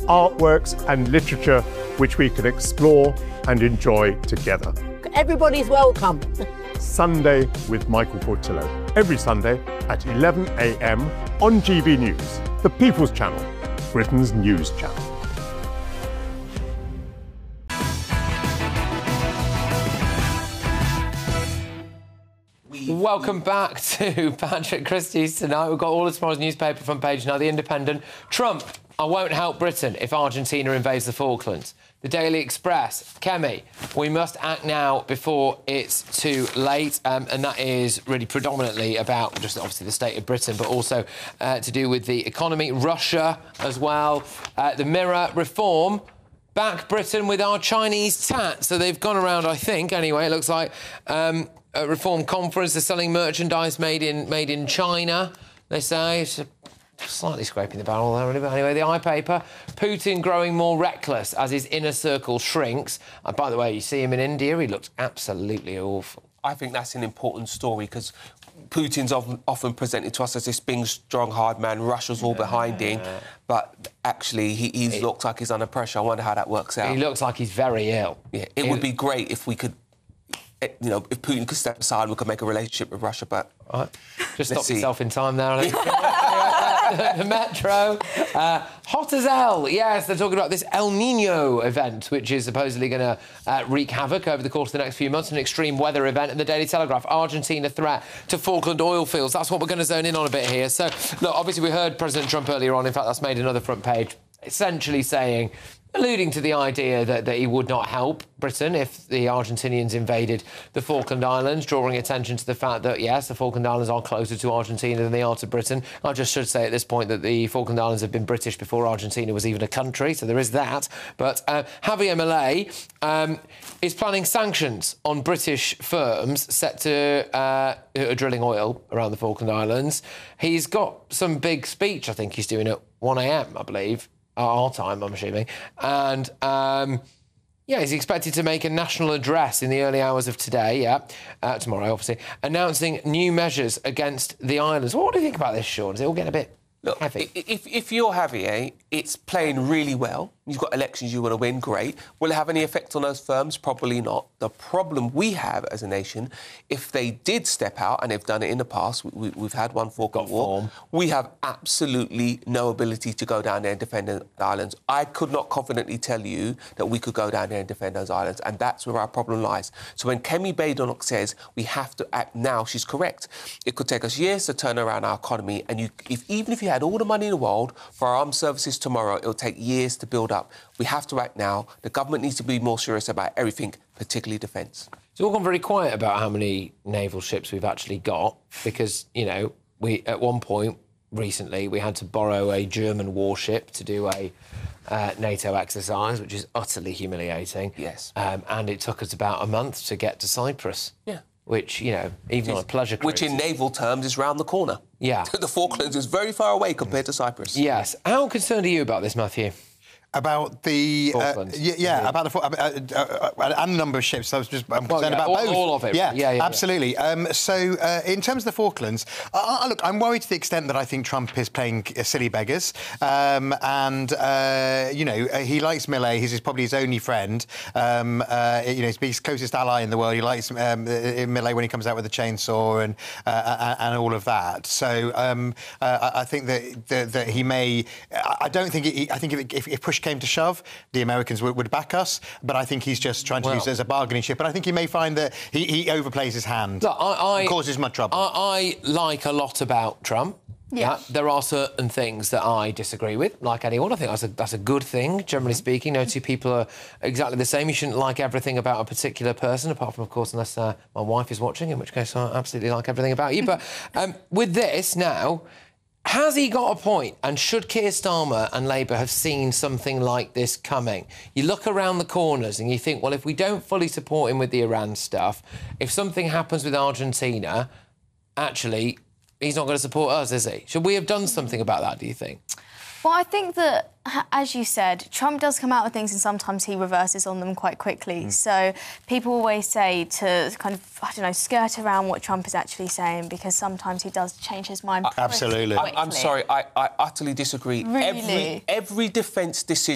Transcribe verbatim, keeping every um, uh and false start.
artworks and literature which we can explore and enjoy together. Everybody's welcome. Sunday with Michael Portillo, every Sunday at eleven a m on G B News, the People's Channel, Britain's news channel. Welcome back to Patrick Christie's Tonight. We've got all of tomorrow's newspaper front page now. The Independent. Trump, I won't help Britain if Argentina invades the Falklands. The Daily Express. Kemi, we must act now before it's too late. Um, and that is really predominantly about just obviously the state of Britain, but also uh, to do with the economy. Russia as well. Uh, the Mirror. Reform. Back Britain with our Chinese tat. So they've gone around, I think, anyway, it looks like, um, a reform conference. They're selling merchandise made in made in China, they say. It's slightly scraping the barrel there, really. But anyway, the iPaper. Putin growing more reckless as his inner circle shrinks. And by the way, you see him in India, he looks absolutely awful. I think that's an important story because Putin's often, often presented to us as this big, strong, hard man. Russia's all behind him. But actually, he, he it, looks like he's under pressure. I wonder how that works out. He looks like he's very ill. Yeah, it he, would be great if we could... You know, if Putin could step aside, we could make a relationship with Russia, but... Right. Just stop yourself in time there, I think. The Metro. Uh, hot as hell. Yes, they're talking about this El Nino event, which is supposedly going to uh, wreak havoc over the course of the next few months, an extreme weather event. And the Daily Telegraph, Argentina threat to Falkland oil fields. That's what we're going to zone in on a bit here. So, look, obviously we heard President Trump earlier on. In fact, that's made another front page, essentially saying... alluding to the idea that, that he would not help Britain if the Argentinians invaded the Falkland Islands, drawing attention to the fact that, yes, the Falkland Islands are closer to Argentina than they are to Britain. I just should say at this point that the Falkland Islands have been British before Argentina was even a country, so there is that. But uh, Javier Milei um, is planning sanctions on British firms set to uh, who are drilling oil around the Falkland Islands. He's got some big speech, I think he's doing at one a m, I believe. Our time, I'm assuming. And, um, yeah, he's expected to make a national address in the early hours of today, yeah, uh, tomorrow, obviously, announcing new measures against the islands. Well, what do you think about this, Sean? Is it all getting a bit Look, heavy? If, if you're Javier, it's playing really well. You've got elections you want to win, great. Will it have any effect on those firms? Probably not. The problem we have as a nation, if they did step out, and they've done it in the past, we, we've had one Falkland War, we have absolutely no ability to go down there and defend the islands. I could not confidently tell you that we could go down there and defend those islands, and that's where our problem lies. So when Kemi Badenoch says we have to act now, she's correct. It could take us years to turn around our economy, and you, if, even if you had all the money in the world for our armed services tomorrow, it'll take years to build up. We have to act now. The government needs to be more serious about everything, particularly defence. It's all gone very quiet about how many naval ships we've actually got because, you know, we at one point recently we had to borrow a German warship to do a uh, NATO exercise, which is utterly humiliating. Yes. Um, and it took us about a month to get to Cyprus. Yeah. Which, you know, even on a pleasure cruise... Which in naval terms is round the corner. Yeah. The Falklands is very far away compared to Cyprus. Yes. How concerned are you about this, Matthew? About the uh, yeah, yeah, about the uh, uh, uh, and the number of ships. I was just I'm well, concerned yeah, about all, both. all of it. Yeah, yeah, yeah absolutely. Yeah. Um, so, uh, in terms of the Falklands, uh, look, I'm worried to the extent that I think Trump is playing silly beggars, um, and uh, you know he likes Milei. He's probably his only friend. Um, uh, you know, he's his closest ally in the world. He likes um, Milei when he comes out with a chainsaw and uh, and all of that. So, um, uh, I think that, that that he may. I don't think. He, I think if, if push came to shove, the Americans would, would back us, but I think he's just trying to well, use it as a bargaining chip. And I think he may find that he, he overplays his hand look, I, I, and causes much trouble. I, I like a lot about Trump. Yeah. yeah. There are certain things that I disagree with, like anyone. I think that's a, that's a good thing, generally mm-hmm. speaking. No two people are exactly the same. You shouldn't like everything about a particular person, apart from, of course, unless uh, my wife is watching, in which case I absolutely like everything about you. But um, with this now... has he got a point? And should Keir Starmer and Labour have seen something like this coming? You look around the corners and you think, well, if we don't fully support him with the Iran stuff, if something happens with Argentina, actually, he's not going to support us, is he? Should we have done something about that, do you think? Well, I think that, as you said, Trump does come out with things and sometimes he reverses on them quite quickly. Mm. So people always say to kind of, I don't know, skirt around what Trump is actually saying because sometimes he does change his mind. Absolutely. I, I'm sorry, I, I utterly disagree. Really? Every, every defence decision